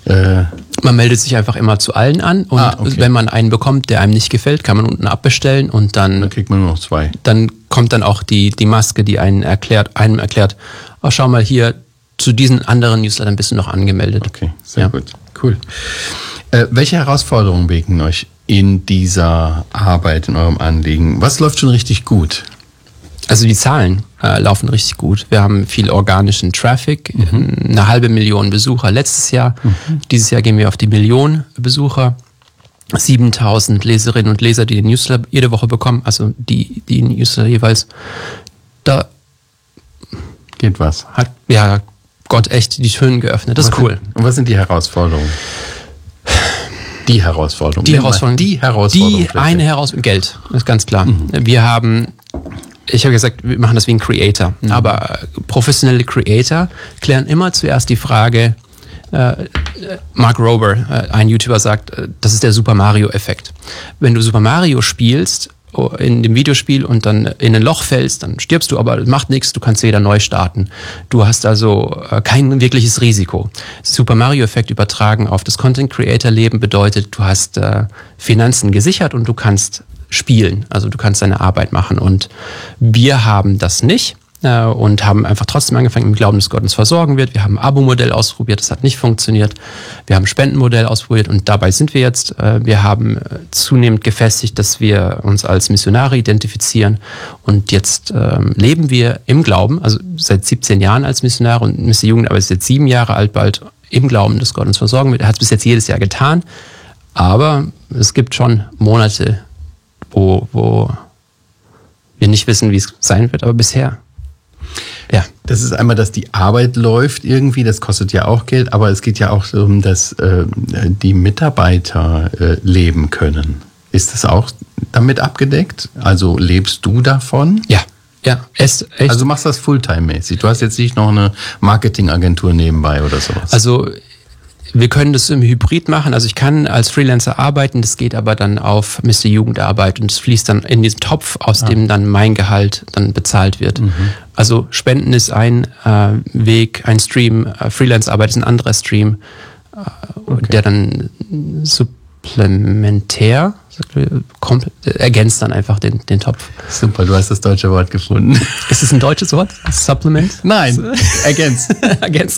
Man meldet sich einfach immer zu allen an und wenn man einen bekommt, der einem nicht gefällt, kann man unten abbestellen und dann kriegt man nur noch 2. Dann kommt dann auch die Maske, die einem erklärt, oh, schau mal hier, zu diesen anderen Newslettern bist du noch angemeldet. Okay, sehr gut. Cool. Welche Herausforderungen begegnen euch in dieser Arbeit, in eurem Anliegen? Was läuft schon richtig gut? Also die Zahlen laufen richtig gut. Wir haben viel organischen Traffic, 500.000 Besucher letztes Jahr. Dieses Jahr gehen wir auf die 1 Million Besucher. 7.000 Leserinnen und Leser, die den Newsletter jede Woche bekommen, also die Newsletter jeweils. Da geht was. Hat ja Gott echt die Türen geöffnet. Das ist cool. Und was sind die Herausforderungen? Die Herausforderung. Die eine Herausforderung. Geld, ist ganz klar. Ich habe gesagt, wir machen das wie ein Creator. Aber professionelle Creator klären immer zuerst die Frage, Mark Rober, ein YouTuber, sagt, das ist der Super Mario-Effekt. Wenn du Super Mario spielst, in dem Videospiel und dann in ein Loch fällst, dann stirbst du, aber macht nichts, du kannst wieder neu starten. Du hast also kein wirkliches Risiko. Super Mario-Effekt übertragen auf das Content-Creator-Leben bedeutet, du hast Finanzen gesichert und du kannst spielen, also du kannst deine Arbeit machen und wir haben das nicht und haben einfach trotzdem angefangen im Glauben, dass Gott uns versorgen wird. Wir haben ein Abo-Modell ausprobiert, das hat nicht funktioniert. Wir haben ein Spendenmodell ausprobiert und dabei sind wir jetzt. Wir haben zunehmend gefestigt, dass wir uns als Missionare identifizieren und jetzt leben wir im Glauben, also seit 17 Jahren als Missionare und Mr. Jugendarbeit ist jetzt 7 Jahre alt bald, im Glauben, dass Gott uns versorgen wird. Er hat es bis jetzt jedes Jahr getan, aber es gibt schon Monate, wo wir nicht wissen, wie es sein wird, aber bisher. Ja. Das ist einmal, dass die Arbeit läuft irgendwie, das kostet ja auch Geld, aber es geht ja auch darum, dass die Mitarbeiter leben können. Ist das auch damit abgedeckt? Also lebst du davon? Ja. Echt. Also du machst das Fulltime-mäßig. Du hast jetzt nicht noch eine Marketingagentur nebenbei oder sowas. Also wir können das im Hybrid machen. Also ich kann als Freelancer arbeiten, das geht aber dann auf Mr. Jugendarbeit und es fließt dann in diesen Topf, aus dem dann mein Gehalt dann bezahlt wird. Also Spenden ist ein Weg, ein Stream, Freelance-Arbeit ist ein anderer Stream, der dann supplementär ergänzt dann einfach den Topf. Super, du hast das deutsche Wort gefunden. Ist es ein deutsches Wort? Supplement? Nein, ergänzt. Ergänzt.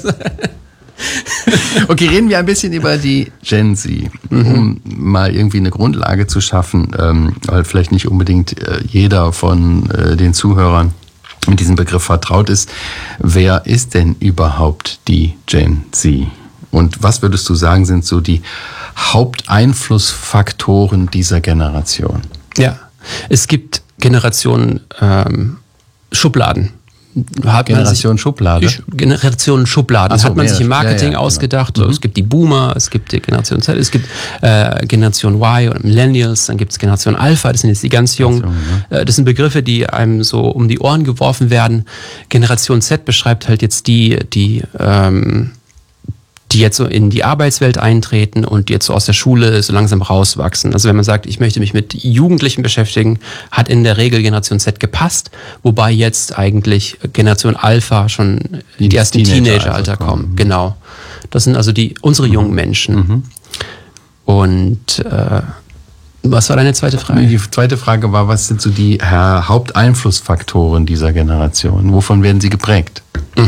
Okay, reden wir ein bisschen über die Gen Z, um mal irgendwie eine Grundlage zu schaffen, weil vielleicht nicht unbedingt jeder von den Zuhörern mit diesem Begriff vertraut ist. Wer ist denn überhaupt die Gen Z? Und was würdest du sagen, sind so die Haupteinflussfaktoren dieser Generation? Ja, es gibt Generationen Schubladen. Generation Schublade? Generation Schubladen. So, hat man sich im Marketing ausgedacht. Genau. Es gibt die Boomer, es gibt die Generation Z, es gibt Generation Y oder Millennials, dann gibt es Generation Alpha, das sind jetzt die ganz Jungen. Das sind Begriffe, die einem so um die Ohren geworfen werden. Generation Z beschreibt halt jetzt die jetzt so in die Arbeitswelt eintreten und die jetzt so aus der Schule so langsam rauswachsen. Also wenn man sagt, ich möchte mich mit Jugendlichen beschäftigen, hat in der Regel Generation Z gepasst, wobei jetzt eigentlich Generation Alpha schon in die ersten Teenageralter kommen. Genau. Das sind also unsere jungen Menschen. Und was war deine zweite Frage? Die zweite Frage war, was sind so die Haupteinflussfaktoren dieser Generation? Wovon werden sie geprägt?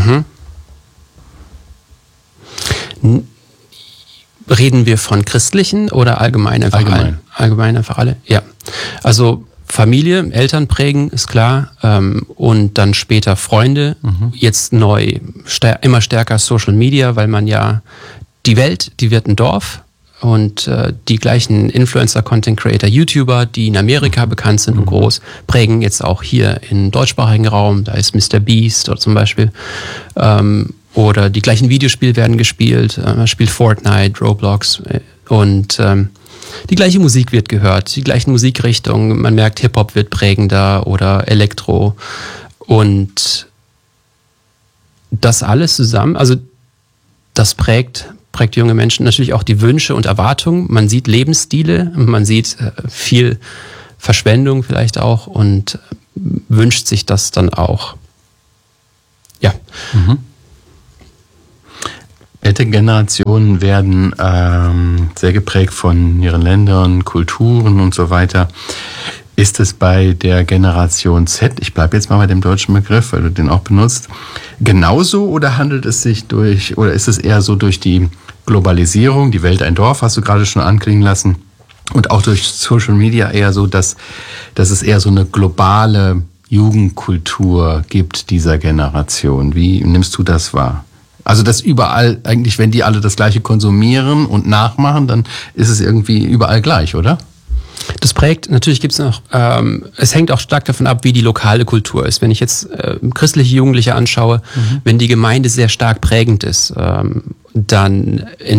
Reden wir von christlichen oder allgemein einfach alle? Allgemein einfach alle, ja. Also Familie, Eltern prägen, ist klar. Und dann später Freunde. Jetzt neu, immer stärker Social Media, weil man ja die Welt, die wird ein Dorf. Und die gleichen Influencer, Content Creator, YouTuber, die in Amerika bekannt sind und groß, prägen jetzt auch hier im deutschsprachigen Raum. Da ist Mr. Beast oder zum Beispiel. Oder die gleichen Videospiele werden gespielt. Man spielt Fortnite, Roblox und die gleiche Musik wird gehört, die gleichen Musikrichtungen. Man merkt, Hip-Hop wird prägender oder Elektro. Und das alles zusammen, also das prägt junge Menschen natürlich auch die Wünsche und Erwartungen. Man sieht Lebensstile, man sieht viel Verschwendung vielleicht auch und wünscht sich das dann auch. Ja. Ältere Generationen werden sehr geprägt von ihren Ländern, Kulturen und so weiter. Ist es bei der Generation Z, ich bleibe jetzt mal bei dem deutschen Begriff, weil du den auch benutzt, genauso oder handelt es sich oder ist es eher so durch die Globalisierung, die Welt ein Dorf, hast du gerade schon anklingen lassen, und auch durch Social Media eher so, dass es eher so eine globale Jugendkultur gibt dieser Generation? Wie nimmst du das wahr? Also dass überall, eigentlich, wenn die alle das Gleiche konsumieren und nachmachen, dann ist es irgendwie überall gleich, oder? Das prägt, natürlich gibt es noch, es hängt auch stark davon ab, wie die lokale Kultur ist. Wenn ich jetzt christliche Jugendliche anschaue, wenn die Gemeinde sehr stark prägend ist, dann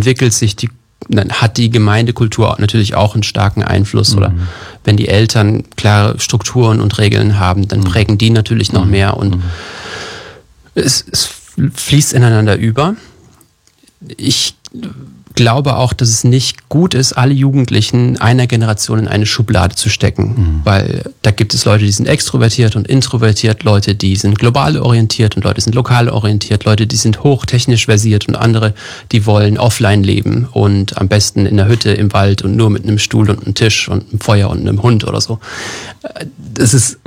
dann hat die Gemeindekultur natürlich auch einen starken Einfluss. Oder wenn die Eltern klare Strukturen und Regeln haben, dann prägen die natürlich noch mehr. Und es fließt ineinander über. Ich glaube auch, dass es nicht gut ist, alle Jugendlichen einer Generation in eine Schublade zu stecken, weil da gibt es Leute, die sind extrovertiert und introvertiert, Leute, die sind global orientiert und Leute sind lokal orientiert, Leute, die sind hochtechnisch versiert und andere, die wollen offline leben und am besten in der Hütte im Wald und nur mit einem Stuhl und einem Tisch und einem Feuer und einem Hund oder so. Das ist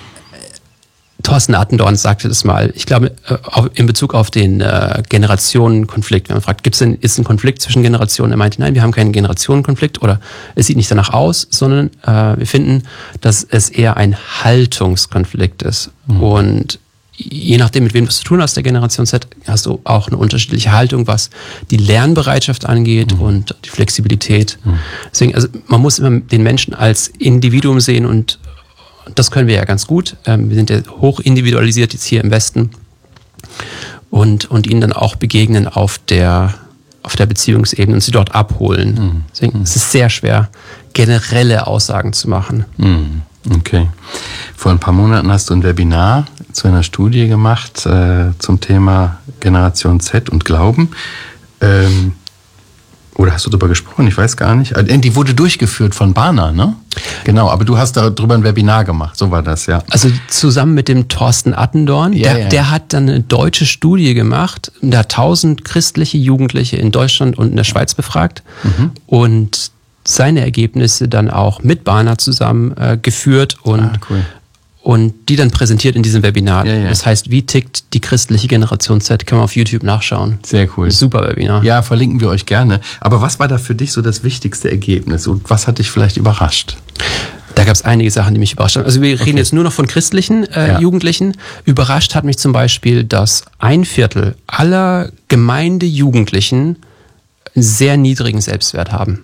Thorsten Attendorn sagte das mal, ich glaube, in Bezug auf den Generationenkonflikt, wenn man fragt, ist ein Konflikt zwischen Generationen? Er meinte, nein, wir haben keinen Generationenkonflikt oder es sieht nicht danach aus, sondern wir finden, dass es eher ein Haltungskonflikt ist. Und je nachdem, mit wem du es zu tun hast, der Generation Z, hast du auch eine unterschiedliche Haltung, was die Lernbereitschaft angeht und die Flexibilität. Deswegen, also man muss immer den Menschen als Individuum sehen und das können wir ja ganz gut. Wir sind ja hoch individualisiert jetzt hier im Westen und ihnen dann auch begegnen auf der Beziehungsebene und sie dort abholen. Deswegen ist es sehr schwer, generelle Aussagen zu machen. Okay. Vor ein paar Monaten hast du ein Webinar zu einer Studie gemacht zum Thema Generation Z und Glauben. Oder hast du darüber gesprochen? Ich weiß gar nicht. Die wurde durchgeführt von Barna, ne? Genau, aber du hast darüber ein Webinar gemacht, so war das, ja. Also zusammen mit dem Thorsten Attendorn, der hat dann eine deutsche Studie gemacht, der hat 1000 christliche Jugendliche in Deutschland und in der Schweiz befragt und seine Ergebnisse dann auch mit Barna zusammen geführt und die dann präsentiert in diesem Webinar. Das heißt, wie tickt die christliche Generation Z? Kann man auf YouTube nachschauen. Sehr cool. Super Webinar. Ja, verlinken wir euch gerne. Aber was war da für dich so das wichtigste Ergebnis und was hat dich vielleicht überrascht? Da gab es einige Sachen, die mich überrascht haben. Also wir reden jetzt nur noch von christlichen Jugendlichen. Überrascht hat mich zum Beispiel, dass 1/4 aller Gemeindejugendlichen einen sehr niedrigen Selbstwert haben.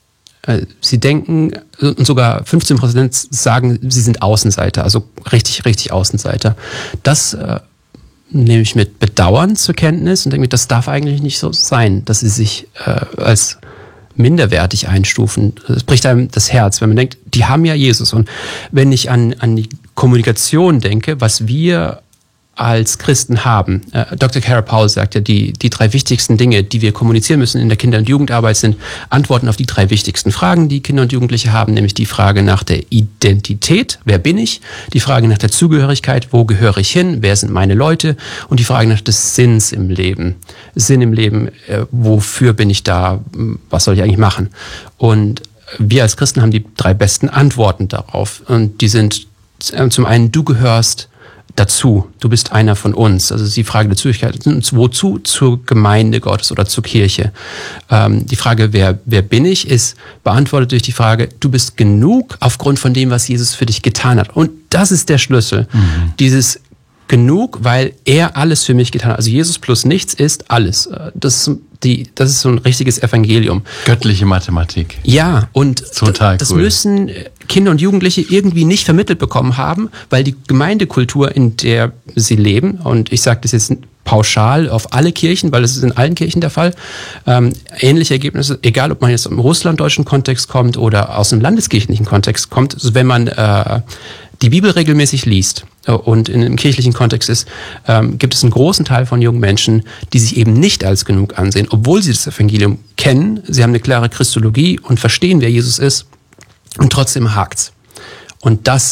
Sie denken, und sogar 15% sagen, sie sind Außenseiter, also richtig, richtig Außenseiter. Das nehme ich mit Bedauern zur Kenntnis und denke mir, das darf eigentlich nicht so sein, dass sie sich als minderwertig einstufen. Das bricht einem das Herz, wenn man denkt, die haben ja Jesus. Und wenn ich an die Kommunikation denke, was wir als Christen haben. Dr. Kara Powell sagt ja, die 3 wichtigsten Dinge, die wir kommunizieren müssen in der Kinder- und Jugendarbeit, sind Antworten auf die 3 wichtigsten Fragen, die Kinder und Jugendliche haben, nämlich die Frage nach der Identität, wer bin ich? Die Frage nach der Zugehörigkeit, wo gehöre ich hin? Wer sind meine Leute? Und die Frage nach des Sinns im Leben. Sinn im Leben, wofür bin ich da? Was soll ich eigentlich machen? Und wir als Christen haben die 3 besten Antworten darauf. Und die sind zum einen, du gehörst dazu. Du bist einer von uns. Also die Frage der Zugehörigkeit. Wozu? Zur Gemeinde Gottes oder zur Kirche. Die Frage, wer bin ich, ist beantwortet durch die Frage, du bist genug aufgrund von dem, was Jesus für dich getan hat. Und das ist der Schlüssel. Dieses genug, weil er alles für mich getan hat. Also Jesus plus nichts ist alles. Das ist so ein richtiges Evangelium. Göttliche Mathematik. Ja, und total das cool. Müssen Kinder und Jugendliche irgendwie nicht vermittelt bekommen haben, weil die Gemeindekultur, in der sie leben, und ich sage das jetzt pauschal auf alle Kirchen, weil das ist in allen Kirchen der Fall, ähnliche Ergebnisse, egal ob man jetzt im russlanddeutschen Kontext kommt oder aus einem landeskirchlichen Kontext kommt, also wenn man die Bibel regelmäßig liest und in einem kirchlichen Kontext ist, gibt es einen großen Teil von jungen Menschen, die sich eben nicht als genug ansehen, obwohl sie das Evangelium kennen, sie haben eine klare Christologie und verstehen, wer Jesus ist, und trotzdem hakt's. Und das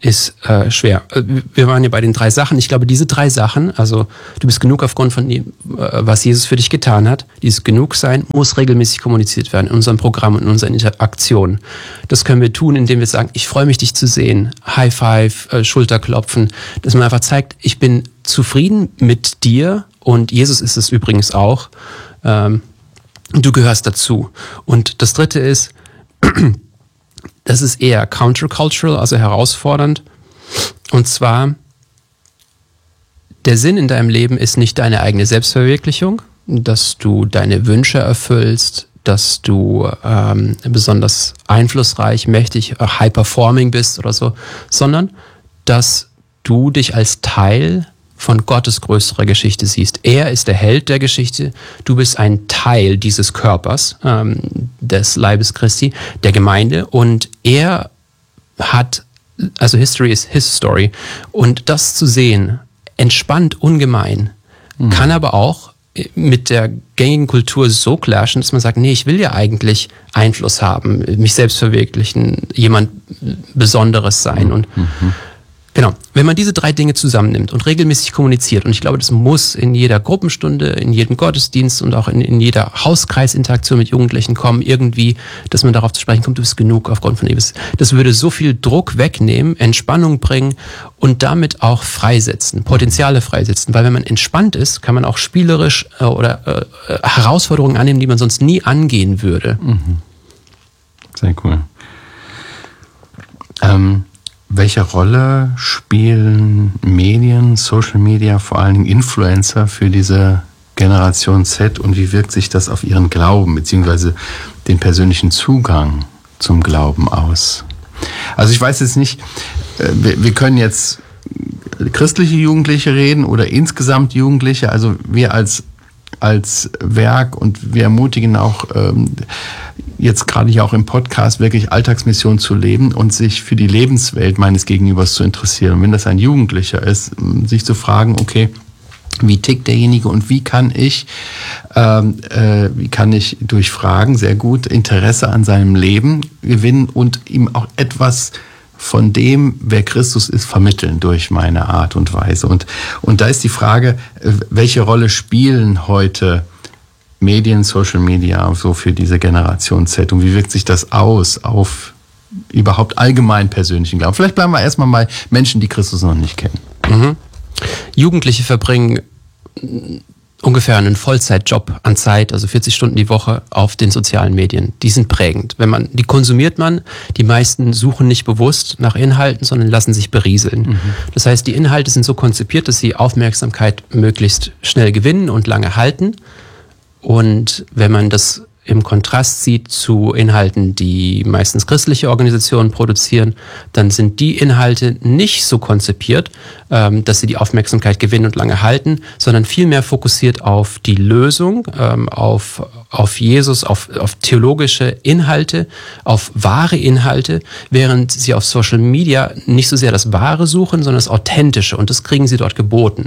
ist schwer. Wir waren ja bei den 3 Sachen. Ich glaube, diese 3 Sachen, also du bist genug aufgrund von dem, was Jesus für dich getan hat, dieses Genugsein muss regelmäßig kommuniziert werden in unserem Programm und in unseren Interaktionen. Das können wir tun, indem wir sagen, ich freue mich, dich zu sehen, High Five, Schulterklopfen, dass man einfach zeigt, ich bin zufrieden mit dir und Jesus ist es übrigens auch. Du gehörst dazu. Und das 3. ist, das ist eher countercultural, also herausfordernd. Und zwar, der Sinn in deinem Leben ist nicht deine eigene Selbstverwirklichung, dass du deine Wünsche erfüllst, dass du besonders einflussreich, mächtig, high-performing bist oder so, sondern dass du dich als Teil von Gottes größerer Geschichte siehst. Er ist der Held der Geschichte, du bist ein Teil dieses Körpers, des Leibes Christi, der Gemeinde, und er hat, also History is his story, und das zu sehen, entspannt ungemein, kann aber auch mit der gängigen Kultur so clashen, dass man sagt, nee, ich will ja eigentlich Einfluss haben, mich selbst verwirklichen, jemand Besonderes sein und genau, wenn man diese 3 Dinge zusammennimmt und regelmäßig kommuniziert, und ich glaube, das muss in jeder Gruppenstunde, in jedem Gottesdienst und auch in jeder Hauskreisinteraktion mit Jugendlichen kommen, irgendwie, dass man darauf zu sprechen kommt, du bist genug aufgrund von Ewes. Das würde so viel Druck wegnehmen, Entspannung bringen und damit auch freisetzen, Potenziale freisetzen, weil wenn man entspannt ist, kann man auch spielerisch oder Herausforderungen annehmen, die man sonst nie angehen würde. Sehr cool. Welche Rolle spielen Medien, Social Media, vor allen Dingen Influencer für diese Generation Z, und wie wirkt sich das auf ihren Glauben bzw. den persönlichen Zugang zum Glauben aus? Also ich weiß jetzt nicht, wir können jetzt christliche Jugendliche reden oder insgesamt Jugendliche, also wir als Werk, und wir ermutigen auch jetzt gerade hier auch im Podcast wirklich Alltagsmission zu leben und sich für die Lebenswelt meines Gegenübers zu interessieren. Und wenn das ein Jugendlicher ist, sich zu fragen, okay, wie tickt derjenige und wie kann ich durch Fragen sehr gut Interesse an seinem Leben gewinnen und ihm auch etwas von dem, wer Christus ist, vermitteln durch meine Art und Weise. Und da ist die Frage, welche Rolle spielen heute Medien, Social Media so für diese Generation Z, und wie wirkt sich das aus auf überhaupt allgemein persönlichen Glauben? Vielleicht bleiben wir erstmal bei Menschen, die Christus noch nicht kennen. Jugendliche verbringen ungefähr einen Vollzeitjob an Zeit, also 40 Stunden die Woche auf den sozialen Medien. Die sind prägend. Die konsumiert man, die meisten suchen nicht bewusst nach Inhalten, sondern lassen sich berieseln. Das heißt, die Inhalte sind so konzipiert, dass sie Aufmerksamkeit möglichst schnell gewinnen und lange halten. Und wenn man das im Kontrast sieht zu Inhalten, die meistens christliche Organisationen produzieren, dann sind die Inhalte nicht so konzipiert, dass sie die Aufmerksamkeit gewinnen und lange halten, sondern vielmehr fokussiert auf die Lösung, auf Jesus, auf theologische Inhalte, auf wahre Inhalte, während sie auf Social Media nicht so sehr das Wahre suchen, sondern das Authentische, und das kriegen sie dort geboten.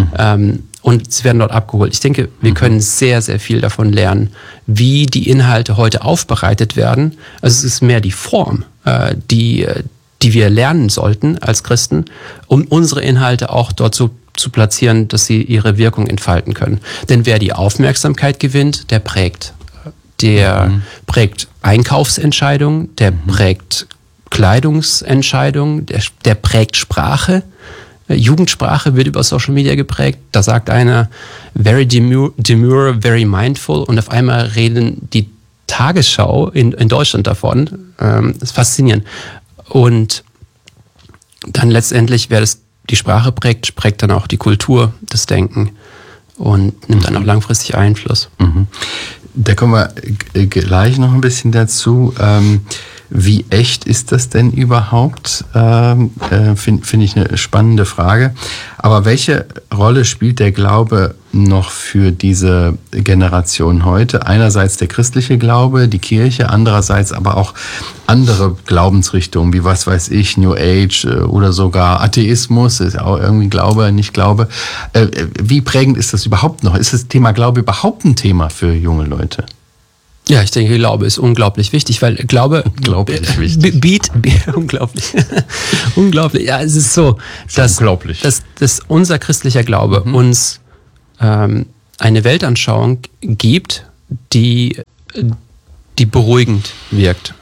Und sie werden dort abgeholt. Ich denke, wir können sehr, sehr viel davon lernen, wie die Inhalte heute aufbereitet werden. Also es ist mehr die Form, die wir lernen sollten als Christen, um unsere Inhalte auch dort so zu platzieren, dass sie ihre Wirkung entfalten können. Denn wer die Aufmerksamkeit gewinnt, der prägt. Der prägt Einkaufsentscheidungen, der prägt Kleidungsentscheidungen, der prägt Sprache. Jugendsprache wird über Social Media geprägt. Da sagt einer, very demure, very mindful, und auf einmal reden die Tagesschau in Deutschland davon. Das ist faszinierend. Und dann letztendlich, wer die Sprache prägt dann auch die Kultur, das Denken, und nimmt dann auch langfristig Einfluss. Da kommen wir gleich noch ein bisschen dazu. Wie echt ist das denn überhaupt? Finde ich eine spannende Frage. Aber welche Rolle spielt der Glaube noch für diese Generation heute? Einerseits der christliche Glaube, die Kirche, andererseits aber auch andere Glaubensrichtungen, wie was weiß ich, New Age oder sogar Atheismus, ist auch irgendwie Glaube, nicht Glaube. Wie prägend ist das überhaupt noch? Ist das Thema Glaube überhaupt ein Thema für junge Leute? Ja, ich denke, Glaube ist unglaublich wichtig, weil Glaube unglaublich. Ja, es ist so, dass unser christlicher Glaube uns eine Weltanschauung gibt, die beruhigend wirkt,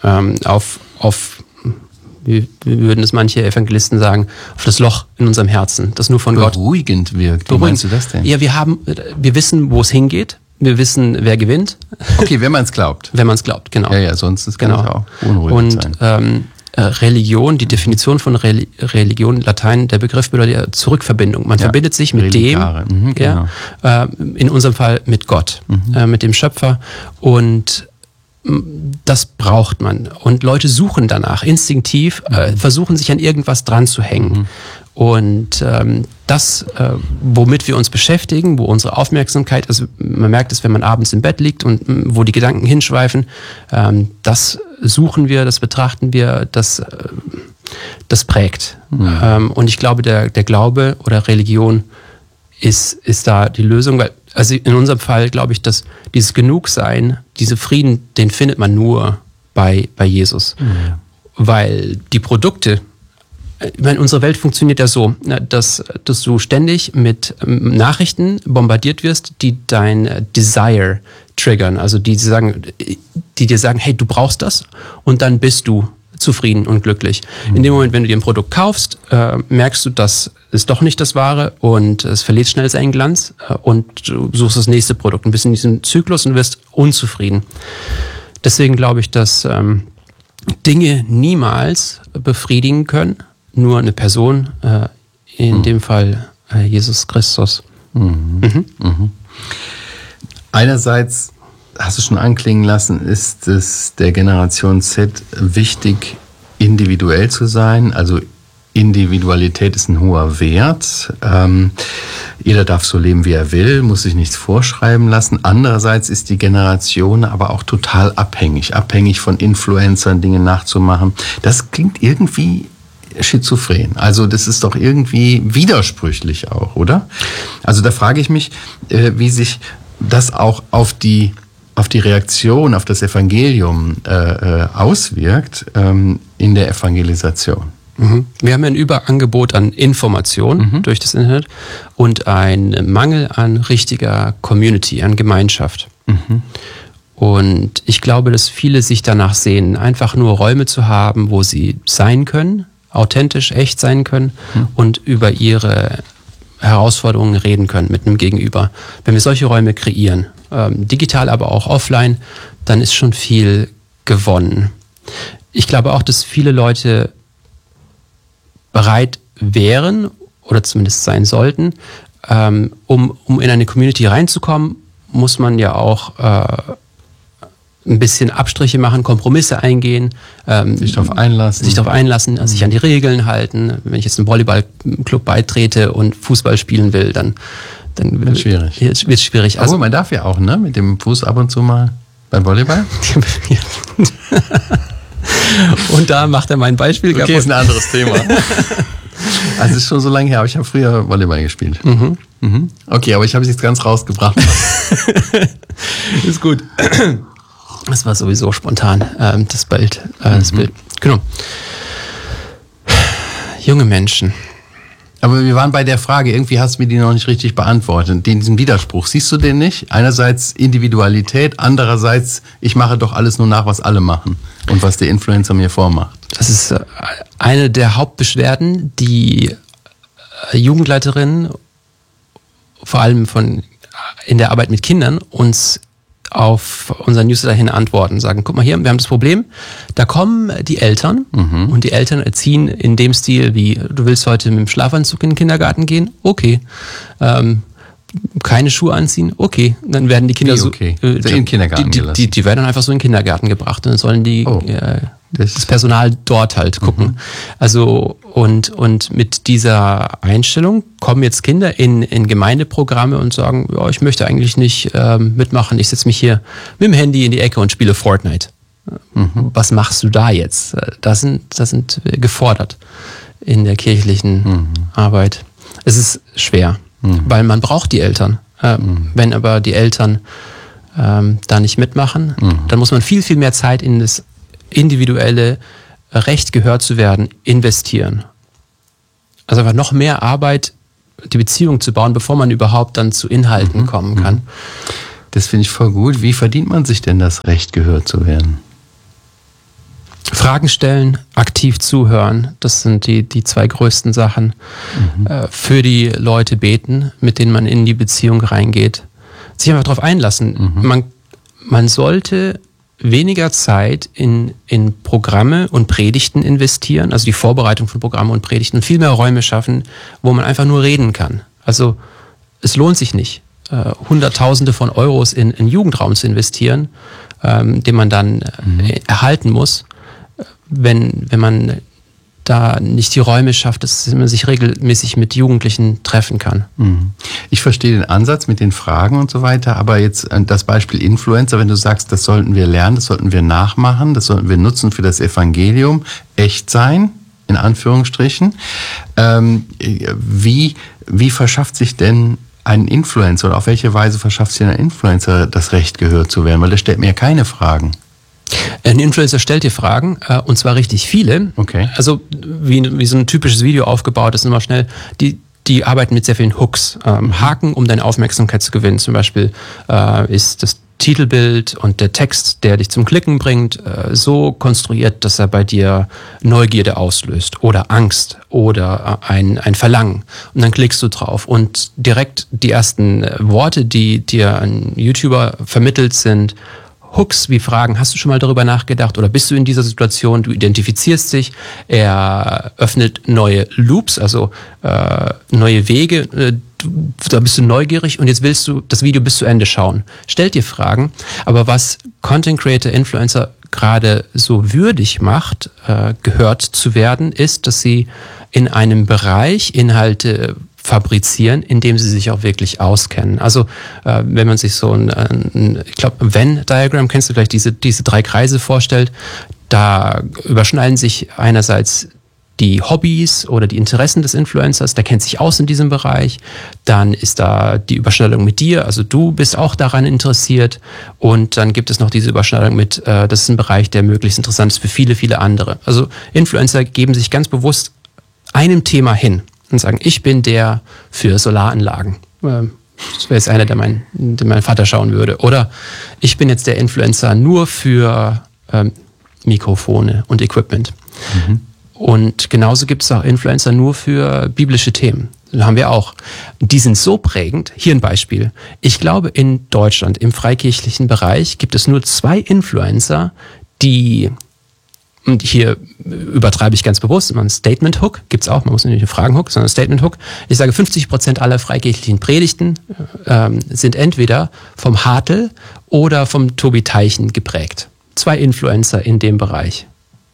wie würden es manche Evangelisten sagen, auf das Loch in unserem Herzen, das nur von Gott beruhigend wirkt. Wie meinst du das denn? Ja, wir wissen, wo es hingeht. Wir wissen, wer gewinnt. Okay, wenn man es glaubt. Wenn man es glaubt, genau. Ja, sonst kann es auch unruhig sein. Religion, die Definition von Religion, Latein, der Begriff bedeutet ja Zurückverbindung. Man verbindet sich mit dem, genau. In unserem Fall mit Gott, mit dem Schöpfer. Und das braucht man. Und Leute suchen danach, instinktiv, versuchen sich an irgendwas dran zu hängen. Und das, womit wir uns beschäftigen, wo unsere Aufmerksamkeit, also man merkt es, wenn man abends im Bett liegt und wo die Gedanken hinschweifen, das suchen wir, das betrachten wir, das prägt. Und ich glaube, der Glaube oder Religion ist da die Lösung, weil, also in unserem Fall glaube ich, dass dieses Genugsein, diese Frieden, den findet man nur bei Jesus. Weil die Produkte, ich meine, unsere Welt funktioniert ja so, dass du ständig mit Nachrichten bombardiert wirst, die dein Desire triggern. Also die dir sagen, hey, du brauchst das, und dann bist du zufrieden und glücklich. In dem Moment, wenn du dir ein Produkt kaufst, merkst du, das ist doch nicht das Wahre und es verliert schnell seinen Glanz und du suchst das nächste Produkt und bist in diesem Zyklus und wirst unzufrieden. Deswegen glaube ich, dass Dinge niemals befriedigen können, nur eine Person, in dem Fall Jesus Christus. Einerseits, hast du schon anklingen lassen, ist es der Generation Z wichtig, individuell zu sein. Also Individualität ist ein hoher Wert. Jeder darf so leben, wie er will, muss sich nichts vorschreiben lassen. Andererseits ist die Generation aber auch total abhängig von Influencern, Dinge nachzumachen. Das klingt irgendwie schizophren. Also das ist doch irgendwie widersprüchlich auch, oder? Also da frage ich mich, wie sich das auch auf die Reaktion, auf das Evangelium auswirkt in der Evangelisation. Wir haben ein Überangebot an Informationen durch das Internet und einen Mangel an richtiger Community, an Gemeinschaft. Und ich glaube, dass viele sich danach sehnen, einfach nur Räume zu haben, wo sie sein können, authentisch, echt sein können und über ihre Herausforderungen reden können mit einem Gegenüber. Wenn wir solche Räume kreieren, digital, aber auch offline, dann ist schon viel gewonnen. Ich glaube auch, dass viele Leute bereit wären oder zumindest sein sollten, um in eine Community reinzukommen, muss man ja auch ein bisschen Abstriche machen, Kompromisse eingehen, sich darauf einlassen, also sich an die Regeln halten. Wenn ich jetzt einem Volleyballclub beitrete und Fußball spielen will, dann wird schwierig. Wird schwierig. Also man darf ja auch, ne, mit dem Fuß ab und zu mal beim Volleyball. Und da macht er mein Beispiel. Okay, ist ein anderes Thema. Also es ist schon so lange her, aber ich habe früher Volleyball gespielt. Okay, aber ich habe es jetzt ganz rausgebracht. Ist gut. Das war sowieso spontan, das Bild. Genau. Junge Menschen. Aber wir waren bei der Frage, irgendwie hast du mir die noch nicht richtig beantwortet. Diesen Widerspruch, siehst du den nicht? Einerseits Individualität, andererseits, ich mache doch alles nur nach, was alle machen und was der Influencer mir vormacht. Das ist eine der Hauptbeschwerden, die Jugendleiterinnen, vor allem in der Arbeit mit Kindern, uns auf unseren Newsletter hin antworten, sagen, guck mal hier, wir haben das Problem, da kommen die Eltern und die Eltern erziehen in dem Stil wie, du willst heute mit dem Schlafanzug in den Kindergarten gehen? Okay. Keine Schuhe anziehen? Okay. Dann werden die Kinder in den Kindergarten gelassen. Die werden dann einfach so in den Kindergarten gebracht und dann sollen die das Personal dort halt gucken. Also und mit dieser Einstellung kommen jetzt Kinder in Gemeindeprogramme und sagen, ja, ich möchte eigentlich nicht mitmachen, ich setze mich hier mit dem Handy in die Ecke und spiele Fortnite. Was machst du da jetzt? Da sind wir gefordert in der kirchlichen Arbeit. Es ist schwer, weil man braucht die Eltern. Wenn aber die Eltern da nicht mitmachen. Dann muss man viel, viel mehr Zeit in das individuelle Recht, gehört zu werden, investieren. Also einfach noch mehr Arbeit, die Beziehung zu bauen, bevor man überhaupt dann zu Inhalten kommen kann. Das finde ich voll gut. Wie verdient man sich denn das Recht, gehört zu werden? Fragen stellen, aktiv zuhören, das sind die zwei größten Sachen. Für die Leute beten, mit denen man in die Beziehung reingeht. Sich einfach darauf einlassen. Man sollte weniger Zeit in Programme und Predigten investieren, also die Vorbereitung von Programmen und Predigten, viel mehr Räume schaffen, wo man einfach nur reden kann. Also es lohnt sich nicht, Hunderttausende von Euros in einen Jugendraum zu investieren, den man dann erhalten muss, wenn man da nicht die Räume schafft, dass man sich regelmäßig mit Jugendlichen treffen kann. Ich verstehe den Ansatz mit den Fragen und so weiter, aber jetzt das Beispiel Influencer, wenn du sagst, das sollten wir lernen, das sollten wir nachmachen, das sollten wir nutzen für das Evangelium, echt sein, in Anführungsstrichen. Wie verschafft sich denn ein Influencer oder auf welche Weise verschafft sich ein Influencer das Recht, gehört zu werden? Weil der stellt mir ja keine Fragen. Ein Influencer stellt dir Fragen, und zwar richtig viele. Okay. Also wie so ein typisches Video aufgebaut ist, immer schnell. Die arbeiten mit sehr vielen Hooks, Haken, um deine Aufmerksamkeit zu gewinnen. Zum Beispiel ist das Titelbild und der Text, der dich zum Klicken bringt, so konstruiert, dass er bei dir Neugierde auslöst oder Angst oder ein Verlangen. Und dann klickst du drauf und direkt die ersten Worte, die dir ein YouTuber vermittelt, sind Hooks wie Fragen, hast du schon mal darüber nachgedacht oder bist du in dieser Situation, du identifizierst dich, er öffnet neue Loops, also neue Wege, da bist du neugierig und jetzt willst du das Video bis zu Ende schauen. Stellt dir Fragen, aber was Content Creator, Influencer gerade so würdig macht, gehört zu werden, ist, dass sie in einem Bereich Inhalte fabrizieren, indem sie sich auch wirklich auskennen. Also wenn man sich so ich glaube, Venn-Diagramm, kennst du vielleicht diese 3 Kreise vorstellt, da überschneiden sich einerseits die Hobbys oder die Interessen des Influencers, der kennt sich aus in diesem Bereich, dann ist da die Überschneidung mit dir, also du bist auch daran interessiert und dann gibt es noch diese Überschneidung mit, das ist ein Bereich, der möglichst interessant ist für viele, viele andere. Also Influencer geben sich ganz bewusst einem Thema hin und sagen, ich bin der für Solaranlagen. Das wäre jetzt einer, den mein Vater schauen würde. Oder ich bin jetzt der Influencer nur für Mikrofone und Equipment. Und genauso gibt es auch Influencer nur für biblische Themen. Das haben wir auch. Die sind so prägend. Hier ein Beispiel. Ich glaube, in Deutschland, im freikirchlichen Bereich, gibt es nur 2 Influencer, die, und hier übertreibe ich ganz bewusst, immer ein Statement-Hook, gibt's auch, man muss nicht einen Fragen-Hook, sondern ein Statement-Hook. Ich sage, 50% aller freikirchlichen Predigten sind entweder vom Hartl oder vom Tobi Teichen geprägt. 2 Influencer in dem Bereich.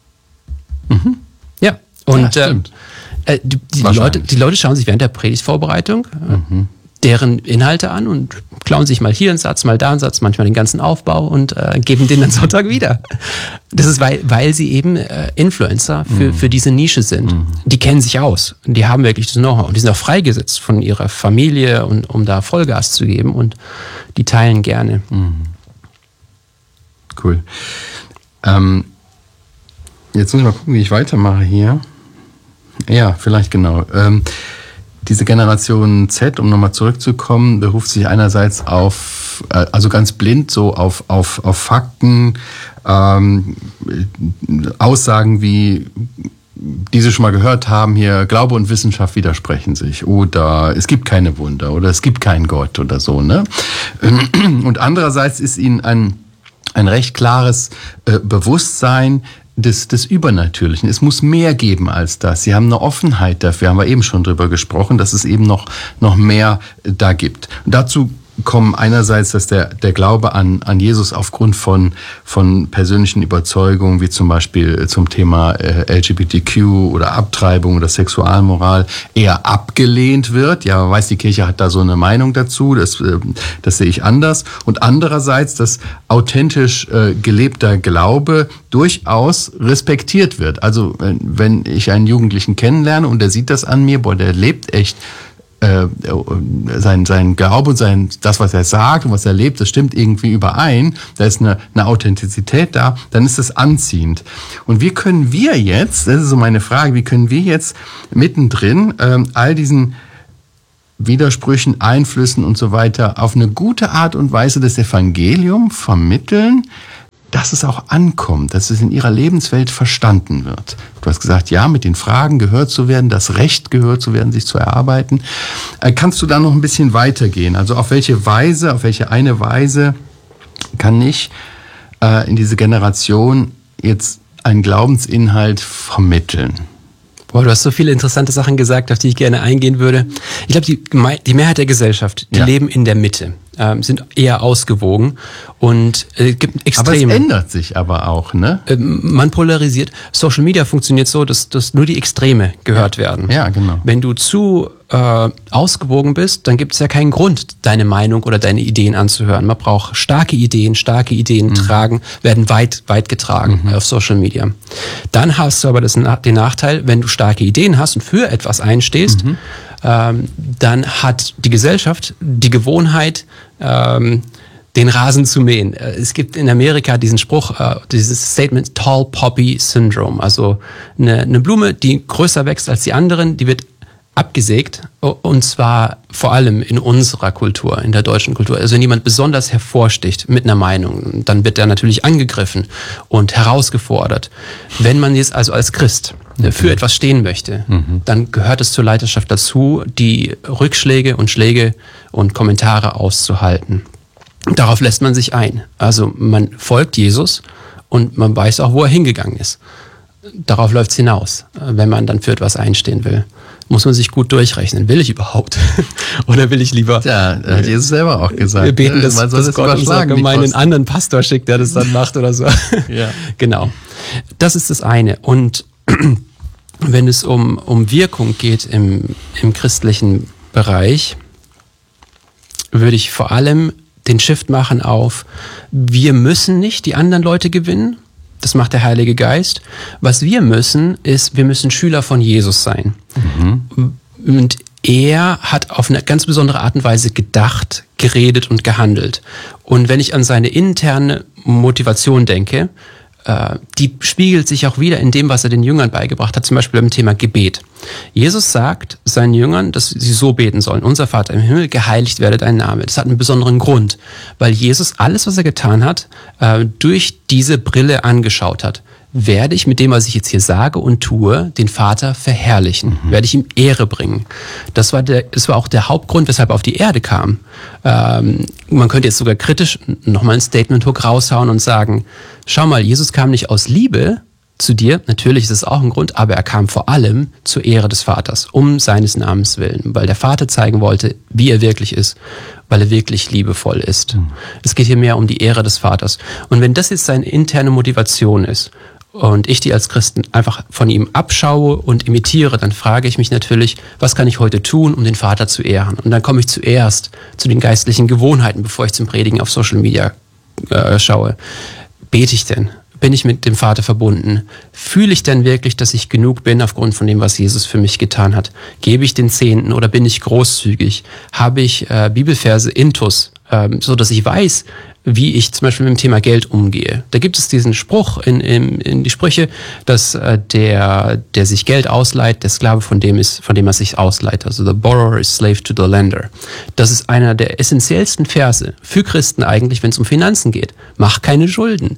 Ja, und die Leute schauen sich während der Predigtvorbereitung deren Inhalte an und klauen sich mal hier einen Satz, mal da einen Satz, manchmal den ganzen Aufbau und geben den dann Sonntag wieder. Das ist, weil sie eben Influencer für diese Nische sind. Die kennen sich aus. Die haben wirklich das Know-how. Und die sind auch freigesetzt von ihrer Familie, um da Vollgas zu geben. Und die teilen gerne. Cool. Jetzt muss ich mal gucken, wie ich weitermache hier. Ja, vielleicht genau. Diese Generation Z, um nochmal zurückzukommen, beruft sich einerseits auf, also ganz blind so auf Fakten, Aussagen wie, die Sie schon mal gehört haben, hier Glaube und Wissenschaft widersprechen sich oder es gibt keine Wunder oder es gibt keinen Gott oder so, ne? Und andererseits ist ihnen ein recht klares Bewusstsein des Übernatürlichen. Es muss mehr geben als das. Sie haben eine Offenheit dafür, haben wir eben schon drüber gesprochen, dass es eben noch mehr da gibt. Und dazu kommen einerseits, dass der Glaube an Jesus aufgrund von persönlichen Überzeugungen, wie zum Beispiel zum Thema LGBTQ oder Abtreibung oder Sexualmoral, eher abgelehnt wird. Ja, man weiß, die Kirche hat da so eine Meinung dazu, das sehe ich anders. Und andererseits, dass authentisch gelebter Glaube durchaus respektiert wird. Also wenn ich einen Jugendlichen kennenlerne und der sieht das an mir, boah, der lebt echt sein Glaube und das, was er sagt und was er lebt, das stimmt irgendwie überein, da ist eine Authentizität da, dann ist das anziehend. Und wie können wir jetzt, das ist so meine Frage, wie können wir jetzt mittendrin all diesen Widersprüchen, Einflüssen und so weiter auf eine gute Art und Weise das Evangelium vermitteln, dass es auch ankommt, dass es in ihrer Lebenswelt verstanden wird. Du hast gesagt, ja, mit den Fragen gehört zu werden, das Recht gehört zu werden, sich zu erarbeiten. Kannst du da noch ein bisschen weitergehen? Also auf welche eine Weise kann ich in diese Generation jetzt einen Glaubensinhalt vermitteln? Boah, du hast so viele interessante Sachen gesagt, auf die ich gerne eingehen würde. Ich glaube, die Mehrheit der Gesellschaft, die leben in der Mitte, sind eher ausgewogen und gibt Extreme. Aber es ändert sich aber auch, ne? Man polarisiert. Social Media funktioniert so, dass nur die Extreme gehört werden. Ja, genau. Wenn du zu ausgewogen bist, dann gibt es ja keinen Grund, deine Meinung oder deine Ideen anzuhören. Man braucht starke Ideen werden weit getragen auf Social Media. Dann hast du aber den Nachteil, wenn du starke Ideen hast und für etwas einstehst, dann hat die Gesellschaft die Gewohnheit, den Rasen zu mähen. Es gibt in Amerika diesen Spruch, dieses Statement Tall Poppy Syndrome. Also eine Blume, die größer wächst als die anderen, die wird abgesägt, und zwar vor allem in unserer Kultur, in der deutschen Kultur. Also wenn jemand besonders hervorsticht mit einer Meinung, dann wird er natürlich angegriffen und herausgefordert. Wenn man jetzt also als Christ für etwas stehen möchte, dann gehört es zur Leiterschaft dazu, die Rückschläge und Schläge und Kommentare auszuhalten. Darauf lässt man sich ein. Also man folgt Jesus und man weiß auch, wo er hingegangen ist. Darauf läuft es hinaus, wenn man dann für etwas einstehen will. Muss man sich gut durchrechnen. Will ich überhaupt? Oder will ich lieber... Ja, hat Jesus selber auch gesagt. Wir beten, dass Gott uns einen anderen Pastor schickt, der das dann macht oder so. Ja. Genau. Das ist das eine. Und wenn es um Wirkung geht im christlichen Bereich, würde ich vor allem den Shift machen auf, wir müssen nicht die anderen Leute gewinnen. Das macht der Heilige Geist. Was wir müssen, ist, wir müssen Schüler von Jesus sein. Und er hat auf eine ganz besondere Art und Weise gedacht, geredet und gehandelt. Und wenn ich an seine interne Motivation denke, die spiegelt sich auch wieder in dem, was er den Jüngern beigebracht hat, zum Beispiel beim Thema Gebet. Jesus sagt seinen Jüngern, dass sie so beten sollen: Unser Vater im Himmel, geheiligt werde dein Name. Das hat einen besonderen Grund, weil Jesus alles, was er getan hat, durch diese Brille angeschaut hat. Werde ich mit dem, was ich jetzt hier sage und tue, den Vater verherrlichen? Werde ich ihm Ehre bringen? Das war auch der Hauptgrund, weshalb er auf die Erde kam. Man könnte jetzt sogar kritisch nochmal ein Statement-Hook raushauen und sagen, schau mal, Jesus kam nicht aus Liebe zu dir, natürlich ist es auch ein Grund, aber er kam vor allem zur Ehre des Vaters, um seines Namens willen, weil der Vater zeigen wollte, wie er wirklich ist, weil er wirklich liebevoll ist. Es geht hier mehr um die Ehre des Vaters. Und wenn das jetzt seine interne Motivation ist, und ich die als Christen einfach von ihm abschaue und imitiere, dann frage ich mich natürlich, was kann ich heute tun, um den Vater zu ehren? Und dann komme ich zuerst zu den geistlichen Gewohnheiten, bevor ich zum Predigen auf Social Media schaue. Bete ich denn? Bin ich mit dem Vater verbunden? Fühle ich denn wirklich, dass ich genug bin aufgrund von dem, was Jesus für mich getan hat? Gebe ich den Zehnten oder bin ich großzügig? Habe ich Bibelverse intus, so dass ich weiß, wie ich zum Beispiel mit dem Thema Geld umgehe. Da gibt es diesen Spruch in die Sprüche, dass der sich Geld ausleiht, der Sklave von dem er sich ausleiht. Also the borrower is slave to the lender. Das ist einer der essentiellsten Verse für Christen eigentlich, wenn es um Finanzen geht. Mach keine Schulden.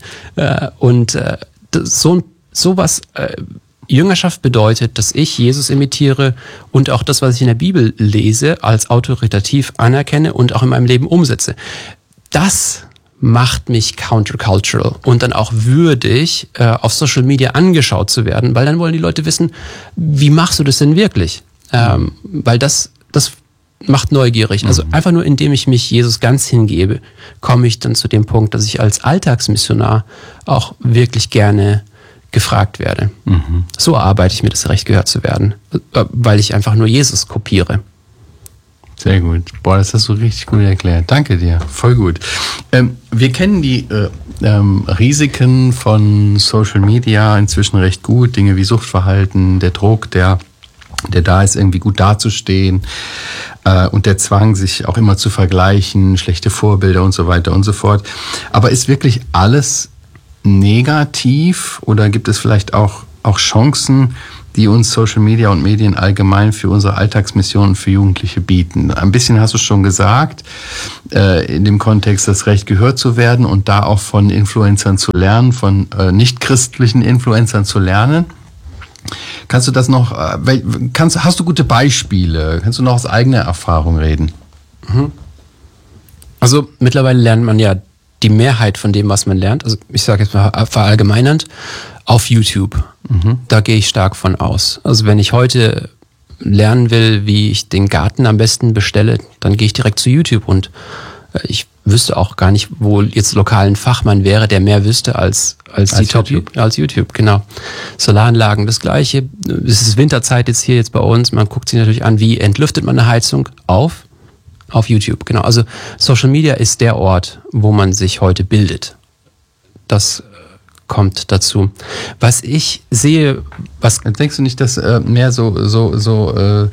Sowas Jüngerschaft bedeutet, dass ich Jesus imitiere und auch das, was ich in der Bibel lese, als autoritativ anerkenne und auch in meinem Leben umsetze. Das macht mich countercultural und dann auch würdig, auf Social Media angeschaut zu werden, weil dann wollen die Leute wissen, wie machst du das denn wirklich? Weil das macht neugierig. Also einfach nur, indem ich mich Jesus ganz hingebe, komme ich dann zu dem Punkt, dass ich als Alltagsmissionar auch wirklich gerne gefragt werde. So erarbeite ich mir das Recht, gehört zu werden, weil ich einfach nur Jesus kopiere. Sehr gut. Boah, das hast du richtig gut erklärt. Danke dir. Voll gut. Wir kennen die Risiken von Social Media inzwischen recht gut. Dinge wie Suchtverhalten, der Druck, der da ist, irgendwie gut dazustehen. und der Zwang, sich auch immer zu vergleichen, schlechte Vorbilder und so weiter und so fort. Aber ist wirklich alles negativ oder gibt es vielleicht auch Chancen, die uns Social Media und Medien allgemein für unsere Alltagsmissionen für Jugendliche bieten? Ein bisschen hast du schon gesagt, in dem Kontext, das Recht gehört zu werden und da auch von Influencern zu lernen, von nicht-christlichen Influencern zu lernen. Kannst du das noch, hast du gute Beispiele? Kannst du noch aus eigener Erfahrung reden? Also mittlerweile lernt man ja die Mehrheit von dem, was man lernt, also ich sage jetzt mal verallgemeinernd, auf YouTube. Da gehe ich stark von aus. Also wenn ich heute lernen will, wie ich den Garten am besten bestelle, dann gehe ich direkt zu YouTube und ich wüsste auch gar nicht, wo jetzt lokal ein Fachmann wäre, der mehr wüsste als YouTube, genau. Solaranlagen, das Gleiche. Es ist Winterzeit jetzt bei uns. Man guckt sich natürlich an, wie entlüftet man eine Heizung auf YouTube, genau. Also Social Media ist der Ort, wo man sich heute bildet. Das kommt dazu. Was ich sehe, denkst du nicht, dass mehr also